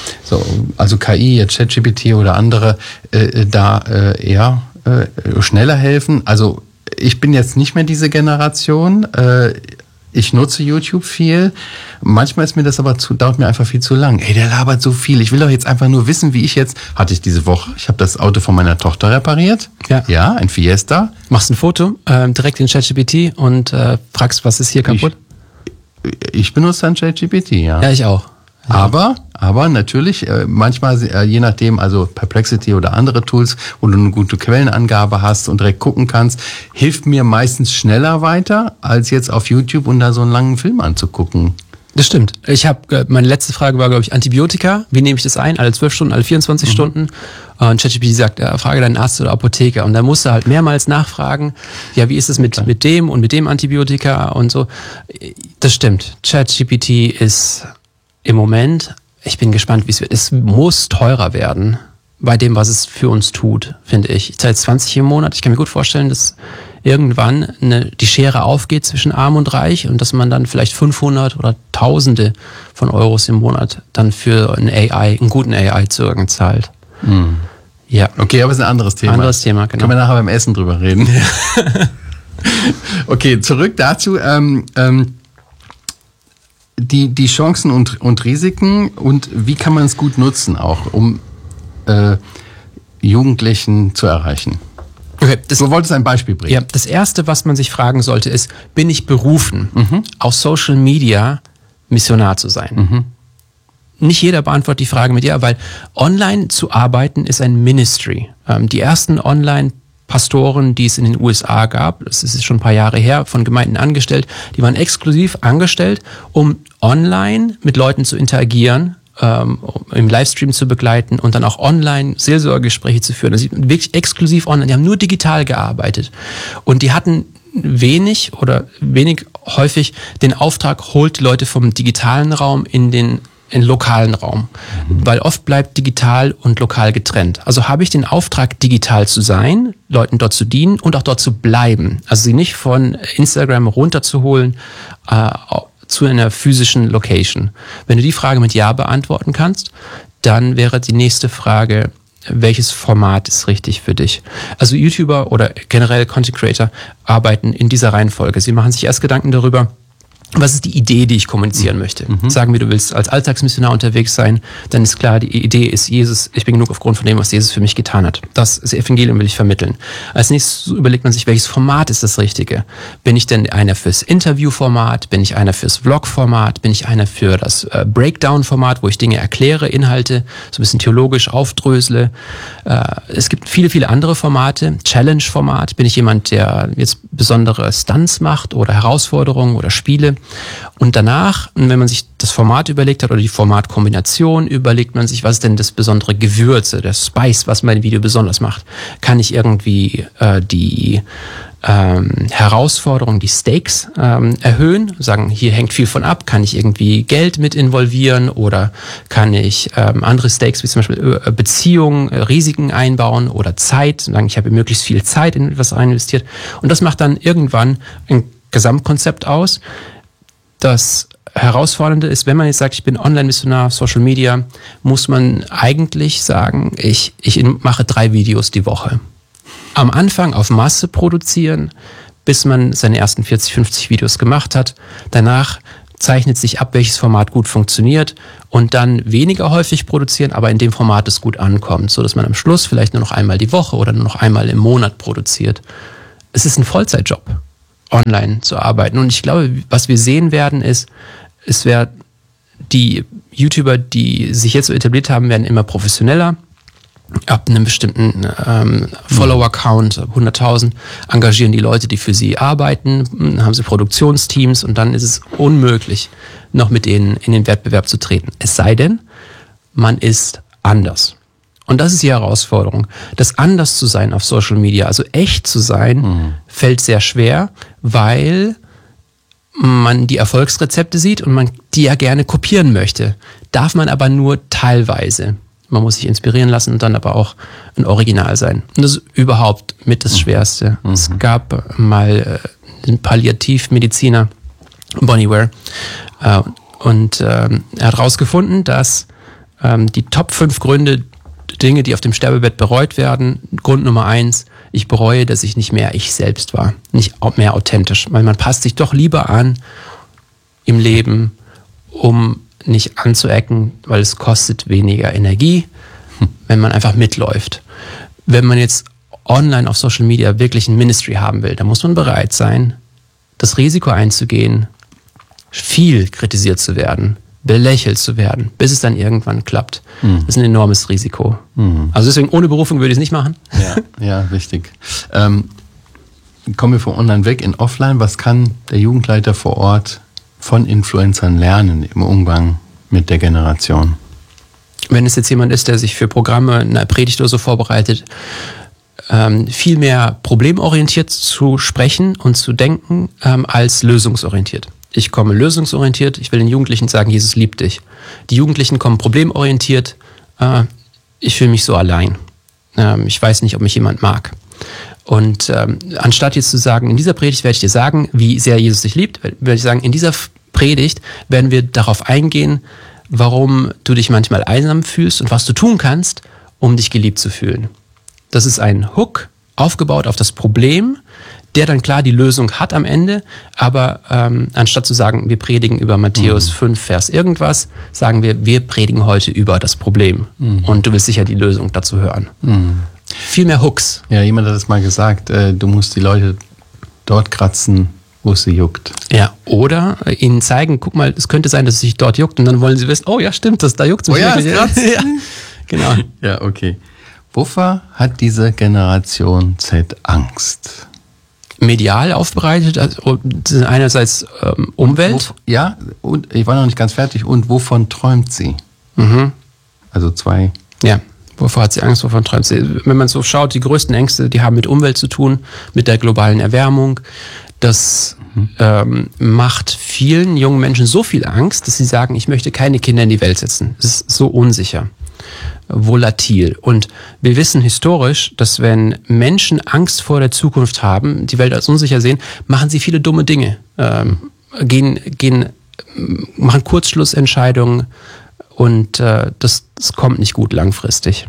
KI, jetzt ChatGPT oder andere eher schneller helfen? Also ich bin jetzt nicht mehr diese Generation. Ich nutze YouTube viel. Manchmal ist mir das aber dauert mir einfach viel zu lang. Ey, der labert so viel. Ich will doch jetzt einfach nur wissen, wie ich diese Woche, ich habe das Auto von meiner Tochter repariert. Ja, ein Fiesta. Machst ein Foto, direkt in ChatGPT und fragst, was ist hier kaputt? Ich benutze dann ChatGPT, ja. Ja, ich auch. Ja. Aber natürlich, manchmal, je nachdem, also Perplexity oder andere Tools, wo du eine gute Quellenangabe hast und direkt gucken kannst, hilft mir meistens schneller weiter, als jetzt auf YouTube und da so einen langen Film anzugucken. Das stimmt. Meine letzte Frage war, glaube ich, Antibiotika. Wie nehme ich das ein? Alle 12 Stunden, alle 24 Stunden? Und ChatGPT sagt, frage deinen Arzt oder Apotheker. Und da musst du halt mehrmals nachfragen, ja, wie ist es mit dem und mit dem Antibiotika und so. Das stimmt. ChatGPT ist im Moment, ich bin gespannt, wie es wird. Es muss teurer werden bei dem, was es für uns tut, finde ich. Ich zahle jetzt 20 im Monat. Ich kann mir gut vorstellen, dass irgendwann die Schere aufgeht zwischen Arm und Reich und dass man dann vielleicht 500 oder Tausende von Euros im Monat dann für einen guten AI-Zugang zahlt. Ja. Okay, aber es ist ein anderes Thema. Anderes Thema, genau. Können wir nachher beim Essen drüber reden. Okay, zurück dazu. Die Chancen und Risiken und wie kann man es gut nutzen auch, um Jugendlichen zu erreichen? Okay, du wolltest ein Beispiel bringen. Ja, das Erste, was man sich fragen sollte, ist, bin ich berufen, auf Social Media Missionar zu sein? Nicht jeder beantwortet die Frage mit ja, weil online zu arbeiten ist ein Ministry. Die ersten Online-Pastoren, die es in den USA gab, das ist schon ein paar Jahre her, von Gemeinden angestellt, die waren exklusiv angestellt, um online mit Leuten zu interagieren, im Livestream zu begleiten und dann auch online Seelsorgegespräche zu führen. Das ist wirklich exklusiv online. Die haben nur digital gearbeitet. Und die hatten wenig häufig den Auftrag, holt die Leute vom digitalen Raum in den lokalen Raum. Weil oft bleibt digital und lokal getrennt. Also habe ich den Auftrag, digital zu sein, Leuten dort zu dienen und auch dort zu bleiben. Also sie nicht von Instagram runterzuholen, zu einer physischen Location. Wenn du die Frage mit Ja beantworten kannst, dann wäre die nächste Frage, welches Format ist richtig für dich? Also YouTuber oder generell Content Creator arbeiten in dieser Reihenfolge. Sie machen sich erst Gedanken darüber, was ist die Idee, die ich kommunizieren möchte? Sagen wir, du willst als Alltagsmissionar unterwegs sein, dann ist klar, die Idee ist Jesus, ich bin genug aufgrund von dem, was Jesus für mich getan hat. Das Evangelium will ich vermitteln. Als nächstes überlegt man sich, welches Format ist das Richtige? Bin ich denn einer fürs Interviewformat? Bin ich einer fürs Vlogformat? Bin ich einer für das Breakdown-Format, wo ich Dinge erkläre, Inhalte, so ein bisschen theologisch aufdrösle? Es gibt viele, viele andere Formate. Challenge-Format. Bin ich jemand, der jetzt besondere Stunts macht oder Herausforderungen oder Spiele? Und danach, wenn man sich das Format überlegt hat oder die Formatkombination, überlegt man sich, was ist denn das besondere Gewürze, der Spice, was mein Video besonders macht. Kann ich irgendwie die Herausforderung, die Stakes erhöhen, sagen, hier hängt viel von ab, kann ich irgendwie Geld mit involvieren oder kann ich andere Stakes, wie zum Beispiel Beziehungen, Risiken einbauen oder Zeit, sagen, ich habe möglichst viel Zeit in etwas rein investiert. Und das macht dann irgendwann ein Gesamtkonzept aus, das Herausfordernde ist, wenn man jetzt sagt, ich bin Online-Missionar, Social Media, muss man eigentlich sagen, ich mache 3 Videos die Woche. Am Anfang auf Masse produzieren, bis man seine ersten 40, 50 Videos gemacht hat. Danach zeichnet sich ab, welches Format gut funktioniert und dann weniger häufig produzieren, aber in dem Format es gut ankommt, sodass man am Schluss vielleicht nur noch einmal die Woche oder nur noch einmal im Monat produziert. Es ist ein Vollzeitjob, online zu arbeiten. Und ich glaube, was wir sehen werden, ist, die YouTuber, die sich jetzt so etabliert haben, werden immer professioneller. Ab einem bestimmten Follower-Count, 100.000, engagieren die Leute, die für sie arbeiten, dann haben sie Produktionsteams und dann ist es unmöglich, noch mit denen in den Wettbewerb zu treten. Es sei denn, man ist anders. Und das ist die Herausforderung. Das anders zu sein auf Social Media, also echt zu sein, fällt sehr schwer, weil man die Erfolgsrezepte sieht und man die ja gerne kopieren möchte. Darf man aber nur teilweise. Man muss sich inspirieren lassen und dann aber auch ein Original sein. Und das ist überhaupt mit das Schwerste. Es gab mal einen Palliativmediziner, Bonnie Ware, und er hat herausgefunden, dass die Top 5 Dinge, die auf dem Sterbebett bereut werden, Grund Nummer 1, ich bereue, dass ich nicht mehr ich selbst war, nicht mehr authentisch, weil man passt sich doch lieber an im Leben, um nicht anzuecken, weil es kostet weniger Energie, wenn man einfach mitläuft. Wenn man jetzt online auf Social Media wirklich ein Ministry haben will, dann muss man bereit sein, das Risiko einzugehen, viel kritisiert zu werden, belächelt zu werden, bis es dann irgendwann klappt. Das ist ein enormes Risiko. Also deswegen, ohne Berufung würde ich es nicht machen. Ja, wichtig. Kommen wir von online weg in offline. Was kann der Jugendleiter vor Ort von Influencern lernen im Umgang mit der Generation? Wenn es jetzt jemand ist, der sich für Programme, eine Predigt oder so vorbereitet, viel mehr problemorientiert zu sprechen und zu denken, als lösungsorientiert. Ich komme lösungsorientiert, ich will den Jugendlichen sagen, Jesus liebt dich. Die Jugendlichen kommen problemorientiert, ich fühle mich so allein. Ich weiß nicht, ob mich jemand mag. Und anstatt jetzt zu sagen, in dieser Predigt werde ich dir sagen, wie sehr Jesus dich liebt, werde ich sagen, in dieser Predigt werden wir darauf eingehen, warum du dich manchmal einsam fühlst und was du tun kannst, um dich geliebt zu fühlen. Das ist ein Hook, aufgebaut auf das Problem, der dann klar die Lösung hat am Ende, aber anstatt zu sagen, wir predigen über Matthäus 5, Vers irgendwas, sagen wir predigen heute über das Problem. Und du willst sicher die Lösung dazu hören. Viel mehr Hooks. Ja, jemand hat es mal gesagt, du musst die Leute dort kratzen, wo es sie juckt. Ja, oder ihnen zeigen, guck mal, es könnte sein, dass es sich dort juckt und dann wollen sie wissen, oh ja, stimmt, da juckt es mich. Ja, ja, genau. Ja, okay. Wovor hat diese Generation Z Angst? Medial aufbereitet, also einerseits Umwelt. Ja, und ich war noch nicht ganz fertig. Und wovon träumt sie? Also 2. Ja, wovor hat sie Angst, wovon träumt sie? Wenn man so schaut, die größten Ängste, die haben mit Umwelt zu tun, mit der globalen Erwärmung. Das macht vielen jungen Menschen so viel Angst, dass sie sagen, ich möchte keine Kinder in die Welt setzen. Es ist so unsicher, volatil. Und wir wissen historisch, dass wenn Menschen Angst vor der Zukunft haben, die Welt als unsicher sehen, machen sie viele dumme Dinge. Machen Kurzschlussentscheidungen und das kommt nicht gut langfristig.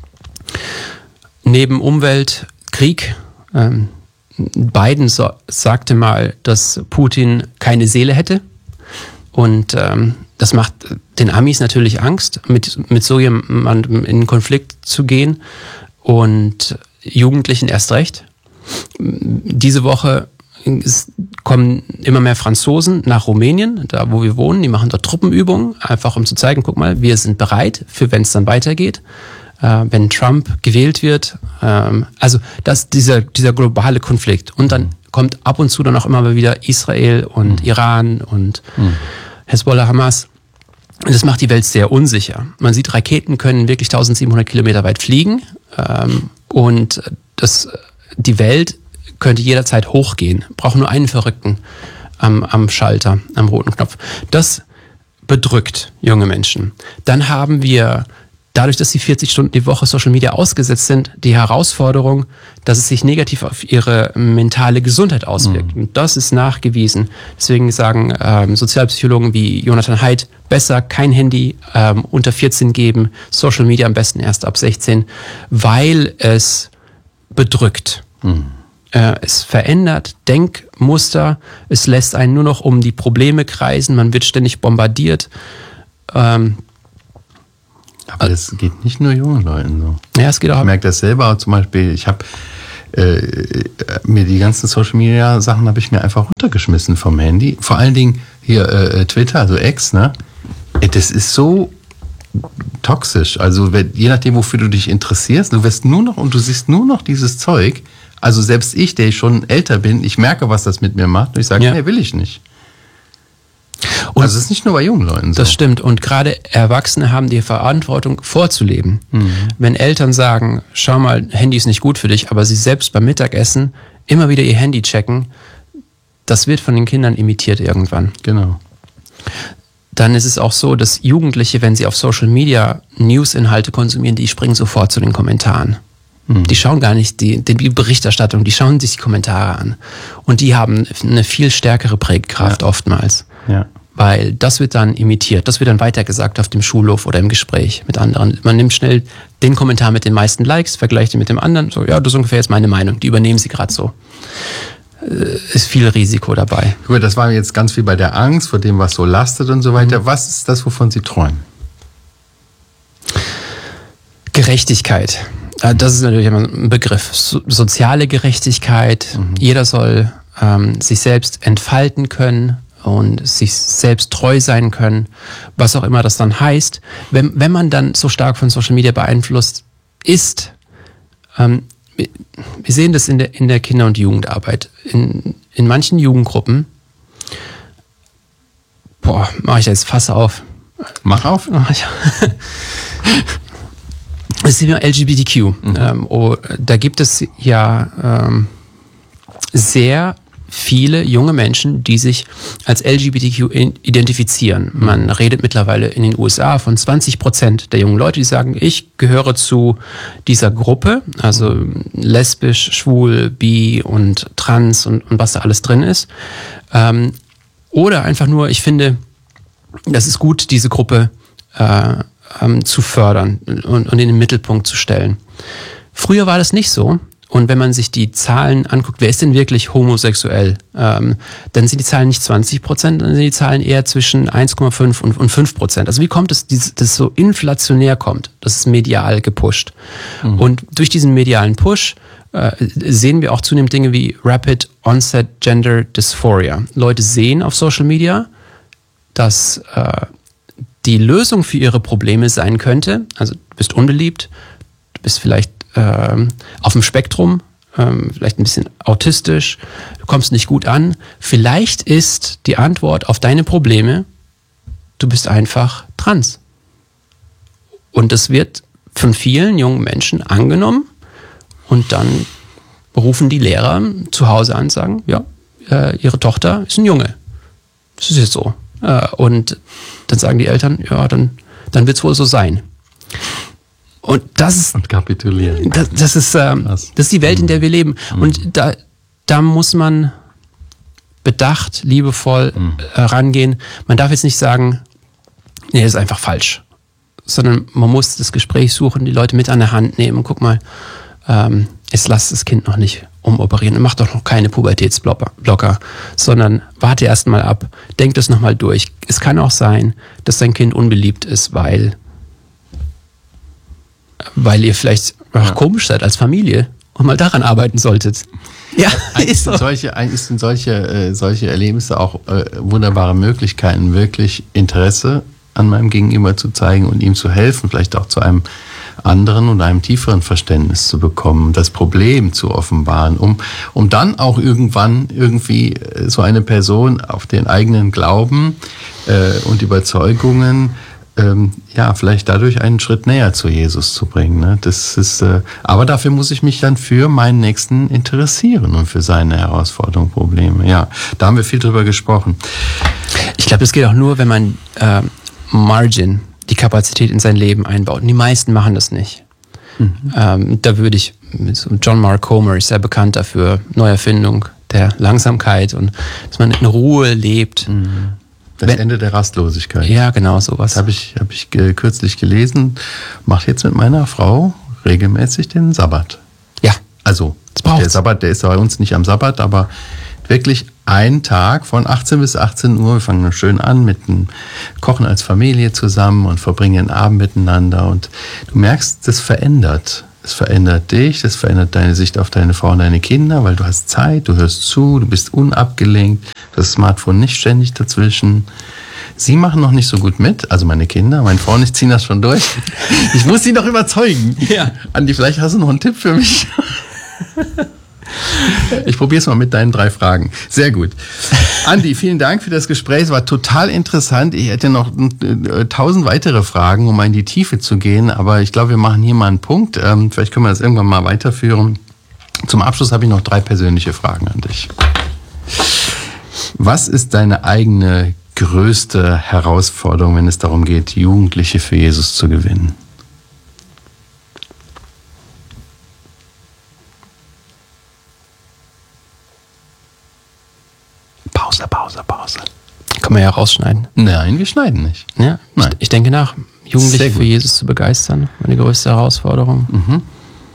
Neben Umwelt, Krieg. Biden sagte mal, dass Putin keine Seele hätte. Und das macht den Amis natürlich Angst, mit so jemandem in Konflikt zu gehen und Jugendlichen erst recht. Diese Woche kommen immer mehr Franzosen nach Rumänien, da wo wir wohnen. Die machen dort Truppenübungen, einfach um zu zeigen, guck mal, wir sind bereit, für wenn es dann weitergeht. Wenn Trump gewählt wird. Also dieser globale Konflikt. Und dann kommt ab und zu dann auch immer wieder Israel und Iran und Hezbollah, Hamas. Und das macht die Welt sehr unsicher. Man sieht, Raketen können wirklich 1700 Kilometer weit fliegen. Und die Welt könnte jederzeit hochgehen. Braucht nur einen Verrückten am Schalter, am roten Knopf. Das bedrückt junge Menschen. Dann haben wir dadurch, dass sie 40 Stunden die Woche Social Media ausgesetzt sind, die Herausforderung, dass es sich negativ auf ihre mentale Gesundheit auswirkt. Und das ist nachgewiesen. Deswegen sagen Sozialpsychologen wie Jonathan Haidt, besser kein Handy unter 14 geben, Social Media am besten erst ab 16, weil es bedrückt. Es verändert Denkmuster, es lässt einen nur noch um die Probleme kreisen, man wird ständig bombardiert. Aber das geht nicht nur jungen Leuten so. Ja, es geht auch. Ich merke das selber auch zum Beispiel, ich habe mir die ganzen Social Media Sachen habe ich mir einfach runtergeschmissen vom Handy. Vor allen Dingen hier Twitter, also X, ne? Das ist so toxisch. Also je nachdem, wofür du dich interessierst, du wirst nur noch und du siehst nur noch dieses Zeug. Also selbst ich, der ich schon älter bin, ich merke, was das mit mir macht und ich sage, nee, will ich nicht. Und also es ist nicht nur bei jungen Leuten so. Das stimmt. Und gerade Erwachsene haben die Verantwortung vorzuleben. Wenn Eltern sagen, schau mal, Handy ist nicht gut für dich, aber sie selbst beim Mittagessen immer wieder ihr Handy checken, das wird von den Kindern imitiert irgendwann. Genau. Dann ist es auch so, dass Jugendliche, wenn sie auf Social Media News-Inhalte konsumieren, die springen sofort zu den Kommentaren. Die schauen gar nicht die Berichterstattung, die schauen sich die Kommentare an. Und die haben eine viel stärkere Prägkraft oftmals. Ja. Weil das wird dann imitiert, das wird dann weitergesagt auf dem Schulhof oder im Gespräch mit anderen. Man nimmt schnell den Kommentar mit den meisten Likes, vergleicht ihn mit dem anderen. So, ja, das ist ungefähr jetzt meine Meinung. Die übernehmen sie gerade so. Ist viel Risiko dabei. Gut, das war jetzt ganz viel bei der Angst, vor dem, was so lastet und so weiter. Was ist das, wovon Sie träumen? Gerechtigkeit. Das ist natürlich immer ein Begriff. Soziale Gerechtigkeit. Jeder soll sich selbst entfalten können und sich selbst treu sein können, was auch immer das dann heißt. Wenn man dann so stark von Social Media beeinflusst ist, wir sehen das in der Kinder- und Jugendarbeit. In manchen Jugendgruppen, mache ich jetzt Fass auf. Mach auf. Das ist immer LGBTQ. Da gibt es ja sehr viele junge Menschen, die sich als LGBTQ identifizieren. Man redet mittlerweile in den USA von 20% der jungen Leute, die sagen, ich gehöre zu dieser Gruppe, also lesbisch, schwul, bi und trans und was da alles drin ist. Oder einfach nur, ich finde, das ist gut, diese Gruppe zu fördern und in den Mittelpunkt zu stellen. Früher war das nicht so. Und wenn man sich die Zahlen anguckt, wer ist denn wirklich homosexuell, dann sind die Zahlen nicht 20%, dann sind die Zahlen eher zwischen 1,5 und 5%. Also wie kommt es, dass es so inflationär kommt? Das ist medial gepusht. Und durch diesen medialen Push sehen wir auch zunehmend Dinge wie Rapid Onset Gender Dysphoria. Leute sehen auf Social Media, dass die Lösung für ihre Probleme sein könnte, also du bist unbeliebt, du bist vielleicht auf dem Spektrum, vielleicht ein bisschen autistisch, du kommst nicht gut an. Vielleicht ist die Antwort auf deine Probleme, du bist einfach trans. Und das wird von vielen jungen Menschen angenommen und dann rufen die Lehrer zu Hause an und sagen, ja, ihre Tochter ist ein Junge. Das ist jetzt so. Und dann sagen die Eltern, ja, dann wird es wohl so sein. Und das ist. Und kapitulieren. Das ist die Welt, in der wir leben. Und da muss man bedacht, liebevoll rangehen. Man darf jetzt nicht sagen, nee, das ist einfach falsch. Sondern man muss das Gespräch suchen, die Leute mit an der Hand nehmen. Und guck mal, jetzt lass das Kind noch nicht umoperieren und mach doch noch keine Pubertätsblocker, sondern warte erst mal ab, denk das nochmal durch. Es kann auch sein, dass dein Kind unbeliebt ist, weil ihr vielleicht komisch seid als Familie und mal daran arbeiten solltet. Ja, ist so. Eigentlich sind solche Erlebnisse auch wunderbare Möglichkeiten, wirklich Interesse an meinem Gegenüber zu zeigen und ihm zu helfen, vielleicht auch zu einem anderen und einem tieferen Verständnis zu bekommen, das Problem zu offenbaren, um dann auch irgendwann irgendwie so eine Person auf den eigenen Glauben und Überzeugungen vielleicht dadurch einen Schritt näher zu Jesus zu bringen. Ne? Das ist, aber dafür muss ich mich dann für meinen Nächsten interessieren und für seine Herausforderungen, Probleme. Ja, da haben wir viel drüber gesprochen. Ich glaube, das geht auch nur, wenn man die Kapazität in sein Leben einbaut. Und die meisten machen das nicht. Da würde ich, John Mark Comer ist sehr bekannt dafür, Neuerfindung der Langsamkeit und dass man in Ruhe lebt. Das Ende der Rastlosigkeit. Ja, genau, sowas. Hab ich kürzlich gelesen. Macht jetzt mit meiner Frau regelmäßig den Sabbat. Ja. Also, der Sabbat, der ist bei uns nicht am Sabbat, aber wirklich ein Tag von 18 bis 18 Uhr. Wir fangen schön an mit dem Kochen als Familie zusammen und verbringen den Abend miteinander. Und du merkst, das verändert. Es verändert dich, das verändert deine Sicht auf deine Frau und deine Kinder, weil du hast Zeit, du hörst zu, du bist unabgelenkt, das Smartphone nicht ständig dazwischen. Sie machen noch nicht so gut mit, also meine Kinder, meine Frau und ich ziehen das schon durch. Ich muss sie noch überzeugen. Ja. Andi, vielleicht hast du noch einen Tipp für mich? Ich probiere es mal mit deinen 3 Fragen. Sehr gut. Andi, vielen Dank für das Gespräch. Es war total interessant. Ich hätte noch 1000 weitere Fragen, um mal in die Tiefe zu gehen. Aber ich glaube, wir machen hier mal einen Punkt. Vielleicht können wir das irgendwann mal weiterführen. Zum Abschluss habe ich noch 3 persönliche Fragen an dich. Was ist deine eigene größte Herausforderung, wenn es darum geht, Jugendliche für Jesus zu gewinnen? Pause. Kann man ja rausschneiden. Nein, wir schneiden nicht. Ja, Nein. Ich denke nach. Jugendliche für Jesus zu begeistern, meine größte Herausforderung.